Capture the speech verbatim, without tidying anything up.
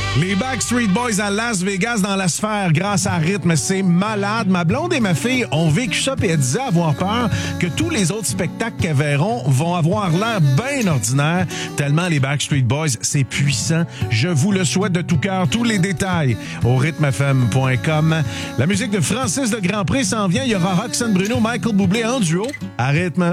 Les Backstreet Boys à Las Vegas dans la sphère grâce à Rythme, c'est malade. Ma blonde et ma fille ont vécu ça puis elle disait avoir peur que tous les autres spectacles qu'elles verront vont avoir l'air bien ordinaire tellement les Backstreet Boys, c'est puissant. Je vous le souhaite de tout cœur. Tous les détails au rythme f m point com. La musique de Francis de Grandpré s'en vient. Il y aura Roxane Bruno, Michael Bublé en duo à Rythme.